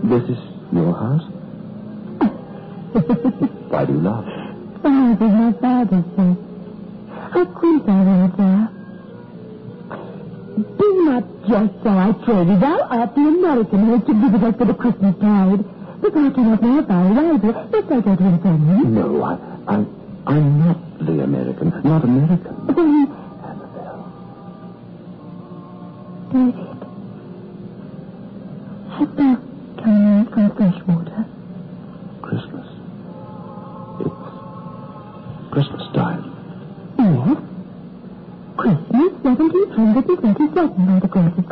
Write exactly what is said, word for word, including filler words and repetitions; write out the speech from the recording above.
This is your house? Why do you laugh? Oh, this is my father's house. How quaint I was there. Do not just so I trade you. Thou art the American who is to visit us for the Christmas tide. But I cannot know if I arrival. Let's I go to inform. No, I, I, I'm not the American. Not American. Then... Annabelle. David. Hast thou come in from fresh water? Christmas. It's Christmas time. Yes. Christmas seventeen thirty-seven by the grace of